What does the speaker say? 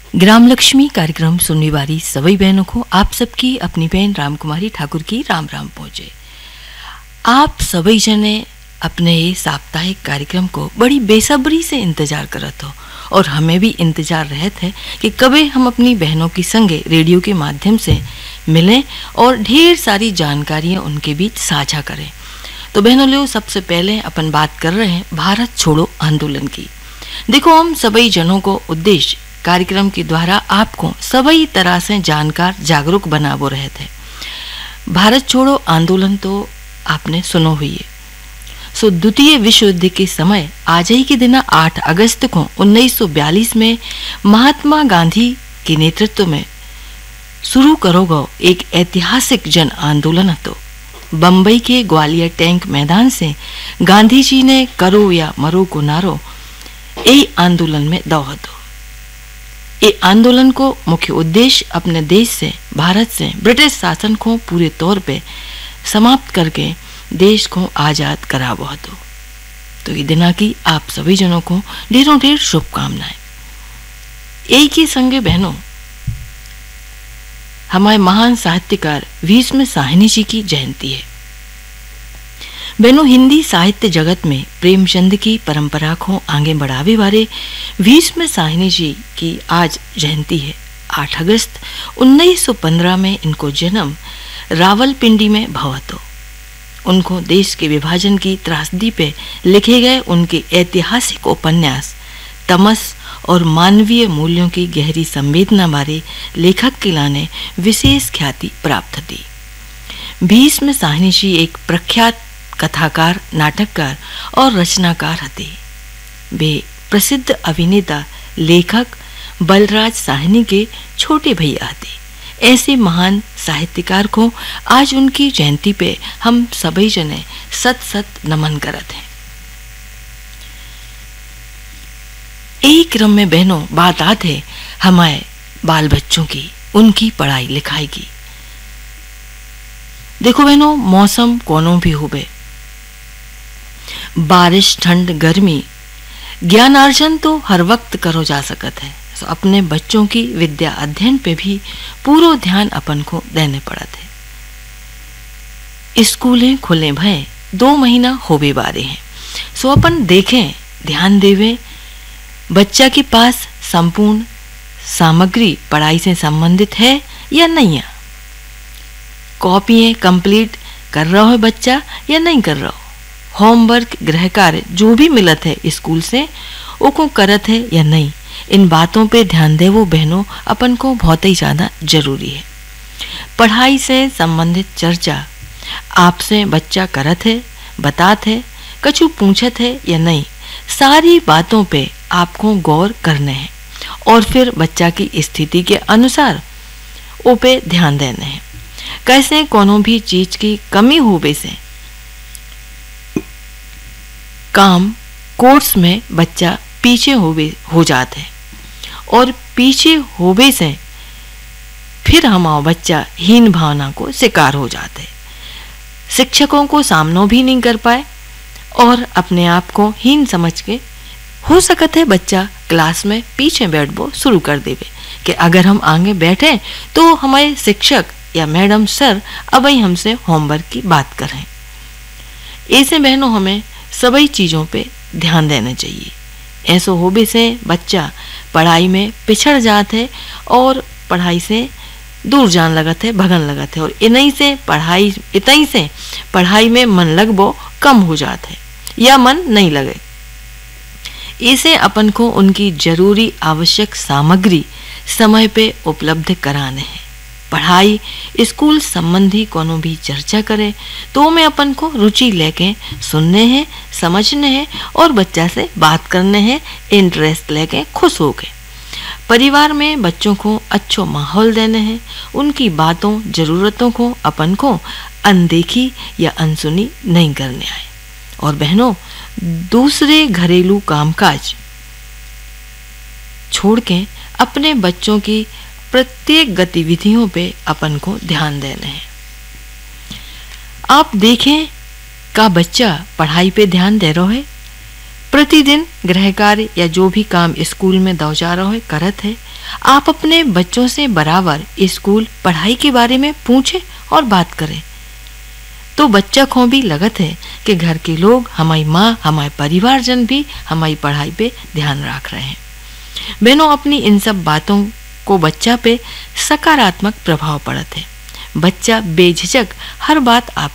ग्राम लक्ष्मी कार्यक्रम सुनने वाली सभी बहनों को आप सबकी अपनी बहन रामकुमारी ठाकुर की राम राम पहुँचे। आप सभी जने अपने ये साप्ताहिक कार्यक्रम को बड़ी बेसब्री से इंतजार करत हो और हमें भी इंतजार रहत है कि कभी हम अपनी बहनों की संगे रेडियो के माध्यम से मिलें और ढेर सारी जानकारियाँ उनके बीच साझा करें। तो बहनों लोग, सबसे पहले अपन बात कर रहे हैं भारत छोड़ो आंदोलन की। देखो, हम सभी जनों को उद्देश्य कार्यक्रम के द्वारा आपको सभी तरह से जानकार जागरूक बनावो रहे थे। भारत छोड़ो आंदोलन तो आपने सुनो हुई है। द्वितीय विश्व युद्ध के समय आज ही के दिन 8 अगस्त को 1942 में महात्मा गांधी के नेतृत्व में शुरू करो गो एक ऐतिहासिक जन आंदोलन तो बम्बई के ग्वालियर टैंक मैदान से गांधी जी ने करो या मरो को नारो यही आंदोलन में दौड़ दो। ये आंदोलन को मुख्य उद्देश्य अपने देश से, भारत से ब्रिटिश शासन को पूरे तौर पे समाप्त करके देश को आजाद करावो हतो। तो ये दिना की आप सभी जनों को ढेरों ढेर शुभकामनाएं। एक ही संगे बहनों, हमारे महान साहित्यकार भीष्म साहनी जी की जयंती है। बहनों, हिंदी साहित्य जगत में प्रेमचंद की परंपरा को आगे बढ़ावे वाले भीष्म साहनी जी की आज जयंती है। 8 अगस्त 1915 में इनको जन्म रावलपिंडी में भवा तो उनको देश के विभाजन की त्रासदी पे लिखे गए उनके ऐतिहासिक उपन्यास तमस और मानवीय मूल्यों की गहरी संवेदना बारे लेखक के लाने विशेष ख्याति प्राप्त थी। भीष्म साहनी जी एक प्रख्यात कथाकार, नाटककार और रचनाकार थे। वे प्रसिद्ध अभिनेता लेखक बलराज साहनी के छोटे भैया थे। ऐसे महान साहित्यकार को आज उनकी जयंती पे हम सभी जने सत सत नमन करते हैं। एक क्रम में बहनों बात आते है हमारे बाल बच्चों की, उनकी पढ़ाई लिखाई की। देखो बहनों, मौसम कोनो भी होवे, बारिश, ठंड, गर्मी, ज्ञानार्जन तो हर वक्त करो जा सकत है। तो अपने बच्चों की विद्या अध्ययन पे भी पूरा ध्यान अपन को देने पड़त है। स्कूलें खुले भय 2 महीना होवे बारे हैं। सो अपन देखें, ध्यान देवें, बच्चा के पास संपूर्ण सामग्री पढ़ाई से संबंधित है या नहीं है। कॉपियाँ कंप्लीट कर रहा है बच्चा या नहीं कर रहा हो। होमवर्क, गृह कार्य जो भी मिलत है स्कूल से वो करत है या नहीं। इन बातों पे ध्यान दे वो बहनों अपन को बहुत ही ज़्यादा जरूरी है। पढ़ाई से संबंधित चर्चा आपसे बच्चा करत है, बातात है, कछु पूछत है या नहीं, सारी बातों पे आपको गौर करने हैं और फिर बच्चा की स्थिति के अनुसार वो पे ध्यान देने हैं। कैसे कोनो भी चीज की कमी होवे से काम कोर्स में बच्चा पीछे हो जाते हैं और पीछे होवे से फिर हमारा बच्चा हीन भावना को शिकार हो जाते हैं। शिक्षकों को सामना भी नहीं कर पाए और अपने आप को हीन समझ के हो सकता है बच्चा क्लास में पीछे बैठबो शुरू कर देवे कि अगर हम आगे बैठे तो हमारे शिक्षक या मैडम सर अब ही हमसे होमवर्क की बात करें। ऐसे बहनों हमें सभी चीज़ों पे ध्यान देना चाहिए। ऐसा होबे से बच्चा पढ़ाई में पिछड़ जाते है और पढ़ाई से दूर जान लगत है, भगन लगत है और इतनी से पढ़ाई में मन लगबो कम हो जाता है या मन नहीं लगे। इसे अपन को उनकी जरूरी आवश्यक सामग्री समय पे उपलब्ध कराने हैं। पढ़ाई स्कूल संबंधी कोनो भी चर्चा करे तो में अपन को रुचि लेके सुनने हैं, समझने हैं और बच्चा से बात करने हैं, इंटरेस्ट लेके खुश हो गए। परिवार में बच्चों को अच्छो माहौल देने हैं, उनकी बातों जरूरतों को अपन को अनदेखी या अनसुनी नहीं करने आए। और बहनों, दूसरे घरेलू कामकाज छोड़ के अपने बच्चों की प्रत्येक गतिविधियों पे अपन को ध्यान देना है। आप देखें का बच्चा पढ़ाई पे ध्यान दे रहा है, प्रतिदिन गृह कार्य या जो भी काम स्कूल में दौजा रहा है करत है, आप अपने बच्चों से बराबर स्कूल पढ़ाई के बारे में पूछे और बात करें तो बच्चा को भी लगत है कि घर के लोग, हमारी माँ, हमारे परिवारजन भी हमारी पढ़ाई पे ध्यान रख रहे हैं। बहनों, अपनी इन सब बातों को बच्चा पे सकारात्मक प्रभाव पड़त है। बच्चा बेझिझक हर बात आप